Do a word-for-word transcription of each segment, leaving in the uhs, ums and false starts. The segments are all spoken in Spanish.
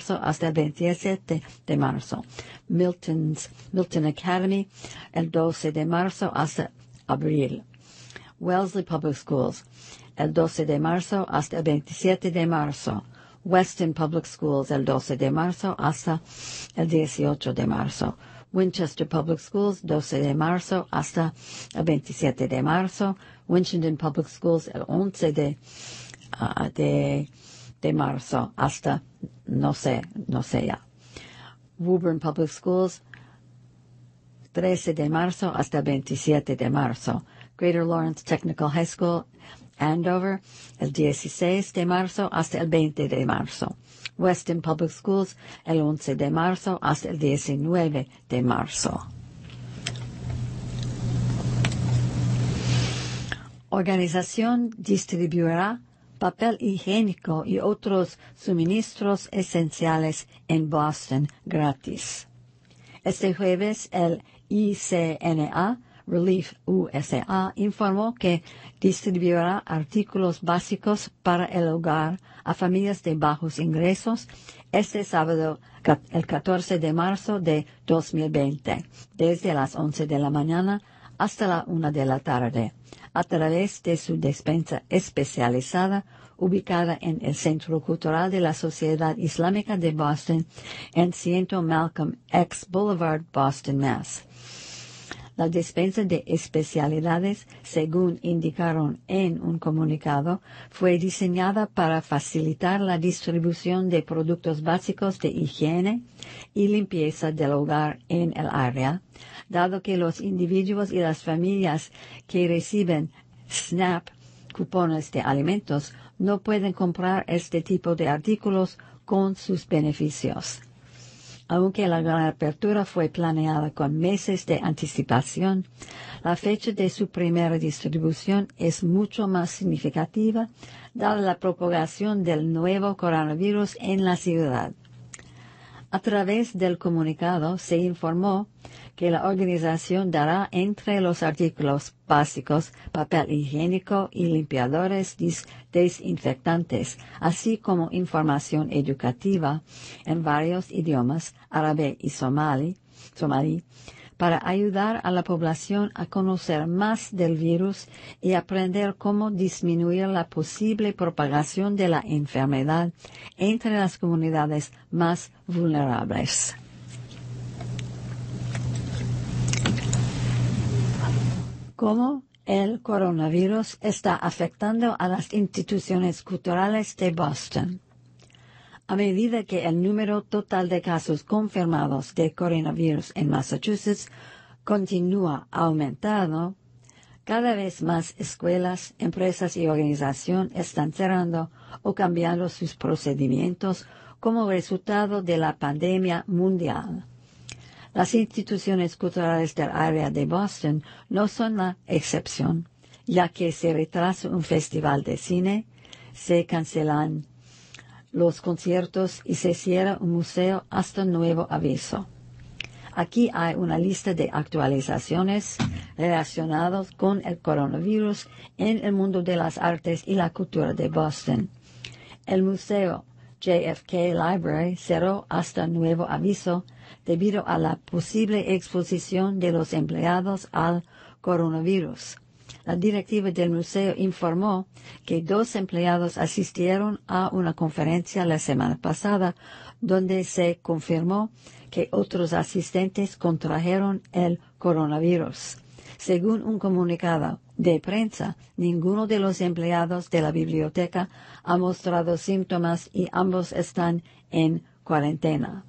marzo hasta el veintisiete de marzo. Milton's, Milton Academy, el doce de marzo hasta abril. Wellesley Public Schools, el doce de marzo hasta el veintisiete de marzo. Weston Public Schools, el doce de marzo hasta el dieciocho de marzo. Winchester Public Schools, doce de marzo hasta el veintisiete de marzo. Winchendon Public Schools, el once de, uh, de, de marzo hasta, no sé, no sé ya. Woburn Public Schools, trece de marzo hasta el veintisiete de marzo. Greater Lawrence Technical High School, Andover, el dieciséis de marzo hasta el veinte de marzo. Weston Public Schools, el once de marzo hasta el diecinueve de marzo. Organización distribuirá papel higiénico y otros suministros esenciales en Boston gratis. Este jueves, el I C N A, Relief U S A, informó que distribuirá artículos básicos para el hogar a familias de bajos ingresos este sábado, el catorce de marzo de dos mil veinte, desde las once de la mañana hasta la una de la tarde, a través de su despensa especializada ubicada en el Centro Cultural de la Sociedad Islámica de Boston en cien Malcolm X Boulevard, Boston, Mass. La despensa de especialidades, según indicaron en un comunicado, fue diseñada para facilitar la distribución de productos básicos de higiene y limpieza del hogar en el área, dado que los individuos y las familias que reciben SNAP, cupones de alimentos, no pueden comprar este tipo de artículos con sus beneficios. Aunque la gran apertura fue planeada con meses de anticipación, la fecha de su primera distribución es mucho más significativa, dada la propagación del nuevo coronavirus en la ciudad. A través del comunicado se informó que la organización dará entre los artículos básicos papel higiénico y limpiadores desinfectantes, así como información educativa en varios idiomas, árabe y somalí, somalí, para ayudar a la población a conocer más del virus y aprender cómo disminuir la posible propagación de la enfermedad entre las comunidades más vulnerables. ¿Cómo el coronavirus está afectando a las instituciones culturales de Boston? A medida que el número total de casos confirmados de coronavirus en Massachusetts continúa aumentando, cada vez más escuelas, empresas y organizaciones están cerrando o cambiando sus procedimientos como resultado de la pandemia mundial. Las instituciones culturales del área de Boston no son la excepción, ya que se retrasa un festival de cine, se cancelan los conciertos y se cierra un museo hasta nuevo aviso. Aquí hay una lista de actualizaciones relacionadas con el coronavirus en el mundo de las artes y la cultura de Boston. El museo J F K Library cerró hasta nuevo aviso debido a la posible exposición de los empleados al coronavirus. La directiva del museo informó que dos empleados asistieron a una conferencia la semana pasada donde se confirmó que otros asistentes contrajeron el coronavirus. Según un comunicado de prensa, ninguno de los empleados de la biblioteca ha mostrado síntomas y ambos están en cuarentena.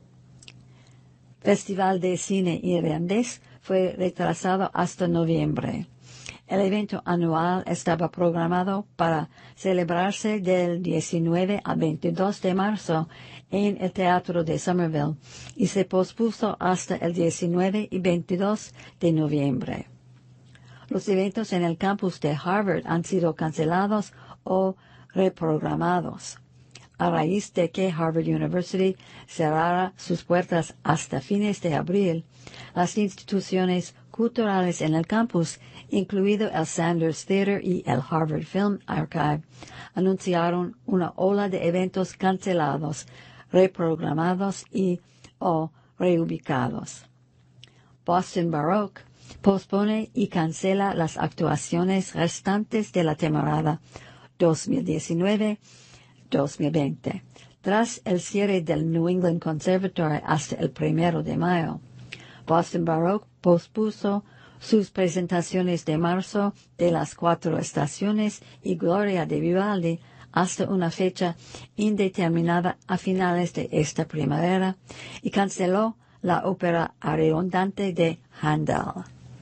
Festival de Cine Irlandés fue retrasado hasta noviembre. El evento anual estaba programado para celebrarse del diecinueve al veintidós de marzo en el Teatro de Somerville y se pospuso hasta el diecinueve y veintidós de noviembre. Los eventos en el campus de Harvard han sido cancelados o reprogramados, a raíz de que Harvard University cerrara sus puertas hasta fines de abril. Las instituciones culturales en el campus, incluido el Sanders Theater y el Harvard Film Archive, anunciaron una ola de eventos cancelados, reprogramados y o reubicados. Boston Baroque pospone y cancela las actuaciones restantes de la temporada dos mil diecinueve dos mil veinte, tras el cierre del New England Conservatory hasta el primero de mayo. Boston Baroque pospuso sus presentaciones de marzo de las cuatro estaciones y Gloria de Vivaldi hasta una fecha indeterminada a finales de esta primavera y canceló la ópera Ariondante de Handel.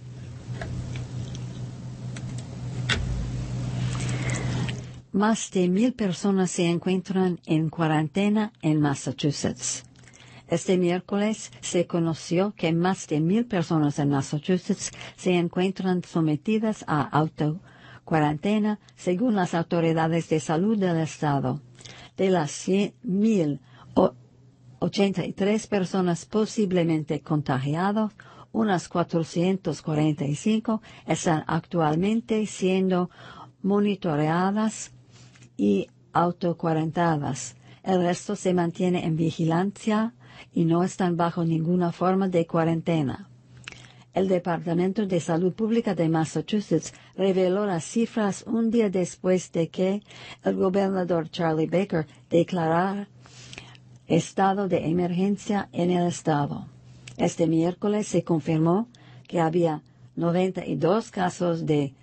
Más de mil personas se encuentran en cuarentena en Massachusetts. Este miércoles se conoció que más de mil personas en Massachusetts se encuentran sometidas a autocuarentena según las autoridades de salud del estado. De las mil ochenta y tres personas posiblemente contagiadas, unas cuatrocientas cuarenta y cinco están actualmente siendo monitoreadas y autocuarentadas. El resto se mantiene en vigilancia y no están bajo ninguna forma de cuarentena. El Departamento de Salud Pública de Massachusetts reveló las cifras un día después de que el gobernador Charlie Baker declarara estado de emergencia en el estado. Este miércoles se confirmó que había noventa y dos casos de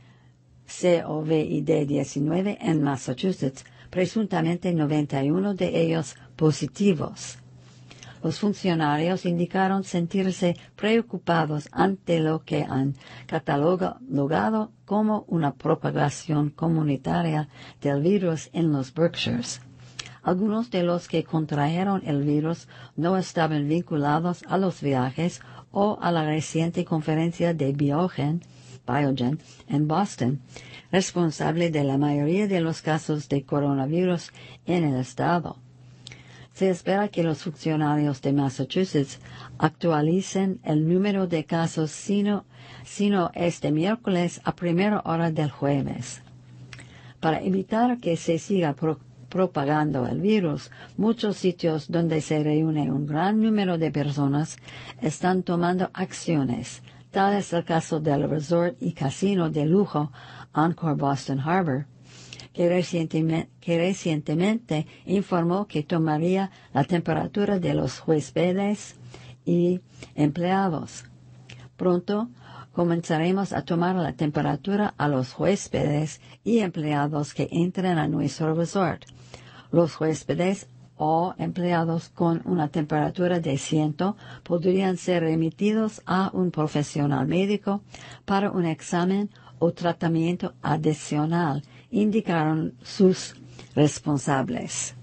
COVID diecinueve en Massachusetts, presuntamente noventa y uno de ellos positivos. Los funcionarios indicaron sentirse preocupados ante lo que han catalogado como una propagación comunitaria del virus en los Berkshires. Algunos de los que contrajeron el virus no estaban vinculados a los viajes o a la reciente conferencia de Biogen, Biogen en Boston, responsable de la mayoría de los casos de coronavirus en el estado. Se espera que los funcionarios de Massachusetts actualicen el número de casos sino, sino este miércoles a primera hora del jueves. Para evitar que se siga pro, propagando el virus, muchos sitios donde se reúne un gran número de personas están tomando acciones. Tal es el caso del resort y casino de lujo Encore Boston Harbor, que recientemente, que recientemente informó que tomaría la temperatura de los huéspedes y empleados. Pronto comenzaremos a tomar la temperatura a los huéspedes y empleados que entren a nuestro resort. Los huéspedes o empleados con una temperatura de cien podrían ser remitidos a un profesional médico para un examen o tratamiento adicional, indicaron sus responsables.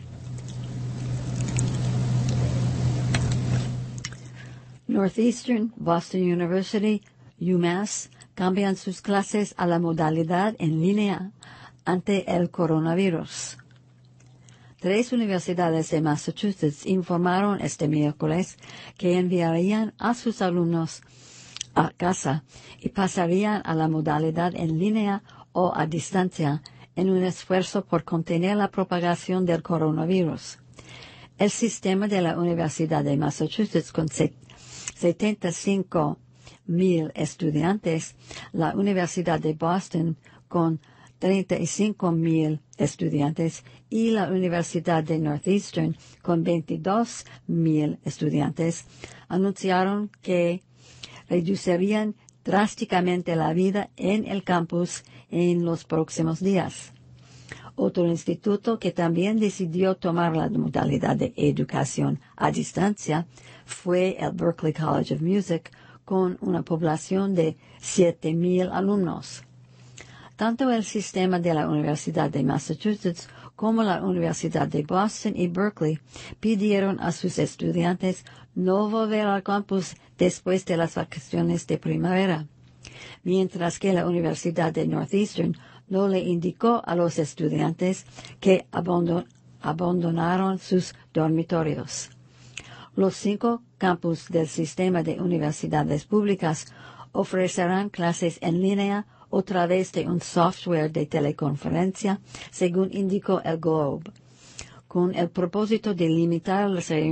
Northeastern, Boston University, UMass cambian sus clases a la modalidad en línea ante el coronavirus. Tres universidades de Massachusetts informaron este miércoles que enviarían a sus alumnos a casa y pasarían a la modalidad en línea o a distancia en un esfuerzo por contener la propagación del coronavirus. El sistema de la Universidad de Massachusetts con setenta y cinco mil estudiantes, la Universidad de Boston con treinta y cinco mil estudiantes y la Universidad de Northeastern con veintidós mil estudiantes anunciaron que reducirían drásticamente la vida en el campus en los próximos días. Otro instituto que también decidió tomar la modalidad de educación a distancia fue el Berklee College of Music, con una población de siete mil alumnos. Tanto el sistema de la Universidad de Massachusetts como la Universidad de Boston y Berkeley pidieron a sus estudiantes no volver al campus después de las vacaciones de primavera, mientras que la Universidad de Northeastern no le indicó a los estudiantes que abandon- abandonaron sus dormitorios. Los cinco campus del sistema de universidades públicas ofrecerán clases en línea o a través de un software de teleconferencia, según indicó el Globe. con el propósito de limitar las